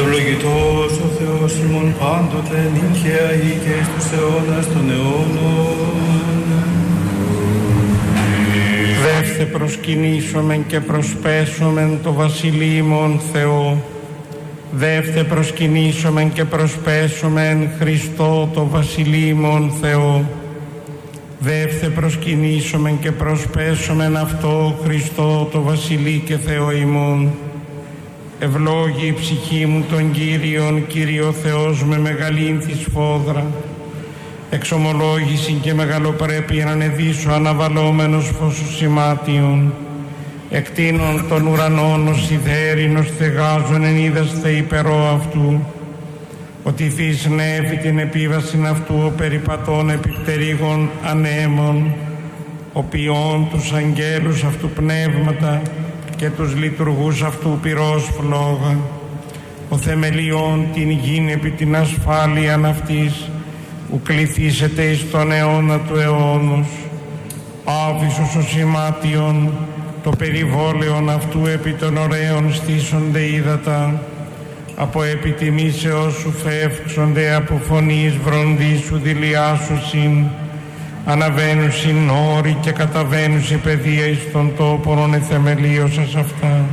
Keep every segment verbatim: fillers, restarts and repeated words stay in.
Ευλογητός ο Θεός ημών πάντοτε, νυν και αεί και εις τους αιώνας των αιώνων. Δεύθε προσκυνήσομεν και προσπέσομεν το βασιλείο ημών Θεό. Δεύθε προσκυνήσομεν και προσπέσομεν Χριστό το βασιλείο ημών Θεό. Δεύθε προσκυνήσομεν και προσπέσομεν αυτό Χριστό το βασιλείο και Θεό ημών. Ευλόγη η ψυχή μου τον Κύριον, Κύριο Θεός με μεγαλύνθη σφόδρα. Εξομολόγηση και μεγαλοπρέπεια να ανεδίσω αναβαλώμενος φως σημάτιον. Εκτείνων των ουρανών ως σιδέρινος στεγάζων εν είδαστε υπερό αυτού. Ότι θυσνεύει την επίβασιν αυτού ο περιπατών επιπτερίγων ανέμων, ο ποιών τους αγγέλους αυτού πνεύματα και τους λειτουργούς αυτού πυρός φλόγα. Ο θεμελιών την γην επί την ασφάλειαν αυτής, ου κληθήσετε εις τον αιώνα του αιώνος. Άβυσος ο σημάτιον, το περιβόλαιον αυτού επί των ωραίων στήσονται ύδατα. Από επιτιμήσεως σου φεύξονται, από φωνής βροντίσου δηλιάσουσιν. Αναβαίνουσιν όροι και καταβαίνουσι παιδεία εις τον τόπον εθεμελίωσας αυτά.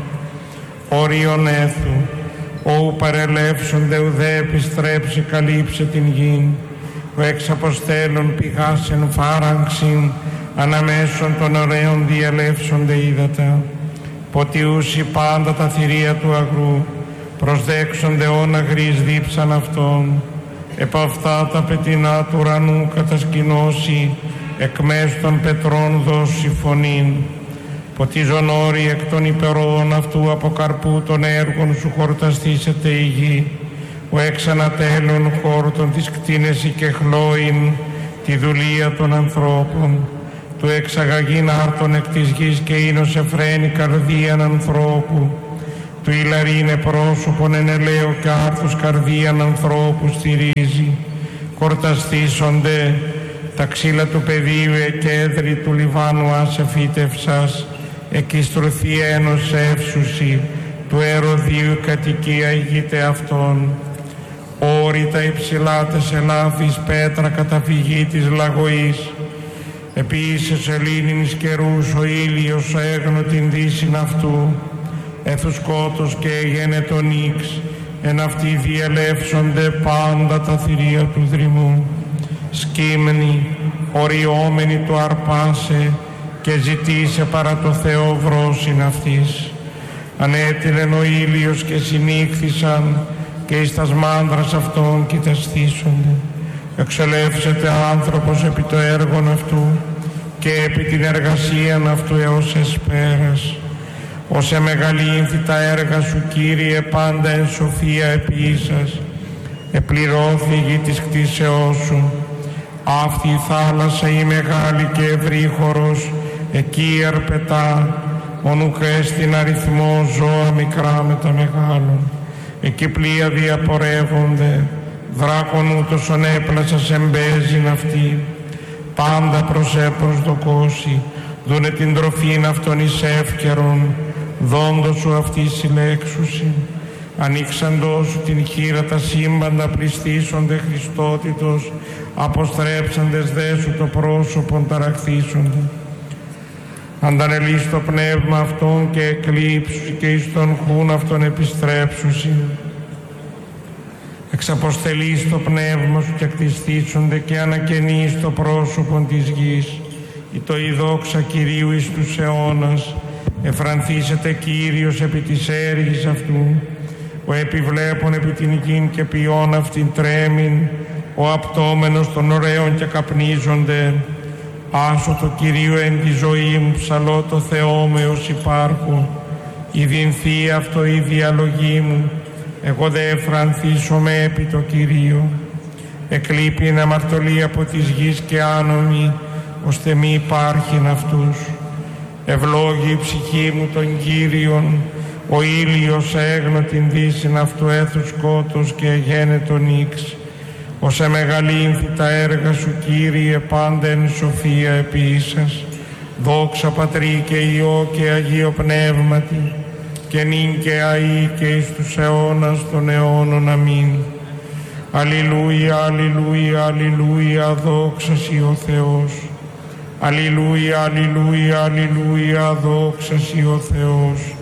Όριον έθου, όπου παρελεύσονται ουδέ επιστρέψει καλύψε την γην. Ο εξ αποστέλων πηγάσεν φάραγξιν, αναμέσων των ωραίων διαλεύσονται ύδατα. Ποτιούσι πάντα τα θηρία του αγρού, προσδέξονται όν αγρής δίψαν αυτών. Επ' αυτά τα πετεινά του ουρανού κατασκηνώσει, εκ μέσω των πετρών δώσει φωνήν. Ποτίζον όροι εκ των υπερών αυτού, από καρπού των έργων σου χορταστήσεται η γη. Ο εξ ανατέλων χόρτων της κτίνεση και χλώην, τη δουλεία των ανθρώπων. Του εξαγαγήν άρτων εκ της γης και ίνος εφραίνει καρδίαν ανθρώπου. Του ηλαρίνε πρόσωπον εν ελαίο και άρθους καρδίαν ανθρώπου στηρίζει. Κορταστήσονται τα ξύλα του πεδίου εκέδρη του Λιβάνου άσε φύτευσας. Εκεί στρωθεί ένος εύσουσι, του Ερωδίου κατοικία ηγείται αυτών. Όρητα υψηλά τες ελάφης πέτρα καταφυγή της λαγωής. Επίσης ελλήνινης καιρούς ο ήλιος έγνω την δύσιν αυτού. Έθου σκότος και έγενε τον ίξ, εν αυτοί διελεύσονται πάντα τα θηρία του δρυμού. Σκύμνη, οριόμενη του αρπάσε, και ζητήσε παρά το Θεό βρόσιν αυτής. Ανέτειλεν ο ήλιος και συνήχθησαν, και εις τας μάνδρας αυτών κοιταστήσονται. Εξελεύσεται άνθρωπος επί το έργον αυτού, και επί την εργασίαν αυτού έως εσπέρας. Όσε μεγαλύνθη τα έργα σου, Κύριε, πάντα εν σοφία επίησας. Επληρώθη η γη της κτίσεώς σου. Αυτή η θάλασσα η μεγάλη και ευρύχωρος, εκεί ερπετά, ονουκ έστιν αριθμό ζώα μικρά με τα μεγάλων. Εκεί πλοία διαπορεύονται, δράκον ούτως ον έπλασας εμπέζειν αυτή. Πάντα προς έπροσδοκώσει, δούνε την τροφήν αυτών εις εύκαιρον, δόντος σου αυτή συλλέξουσι. Ανοίξαντός σου την χείρα τα σύμπαντα πληστήσονται Χριστότητος, αποστρέψαντες δε σου το πρόσωπον ταραχθήσονται. Αντανελείς το πνεύμα αυτόν και εκλείψουσι, και εις τον χούν αυτόν επιστρέψουσι. Εξαποστελείς το πνεύμα σου και κτιστήσονται, και ανακαινείς το πρόσωπον της γης. Ή το η δόξα Κυρίου εις τους αιώνας, εφρανθήσεται Κύριος επί της έργης αυτού. Ο επιβλέπων επί την γην και ποιόν αυτήν τρέμην, ο απτόμενος των ωραίων και καπνίζονται. Άσω το Κυρίου εν τη ζωή μου, ψαλώ το Θεό με ως υπάρχω. Η δινθεί αυτό η διαλογή μου, εγώ δε εφρανθήσομαι επί το Κυρίο. Εκλείπειν αμαρτωλή από της γης και άνομη, ώστε μη υπάρχειν αυτούς. Ευλόγη η ψυχή μου τον Κύριον, ο ήλιος έγνω την δύσιν αυτού έθου σκότος και εγένε τον ίξ. Όσε μεγαλύνθη τα έργα σου, Κύριε, πάντα εν σοφία επίησας. Δόξα Πατρί και Υιό και Αγίο Πνεύματι, και νυν και αεί και εις τους αιώνας των αιώνων. Αμήν. Αλληλούια, αλληλούια, αλληλούια, δόξα σοι ο Θεός. Αλληλούια, αλληλούια, αλληλούια, δόξα σοι ο Θεός.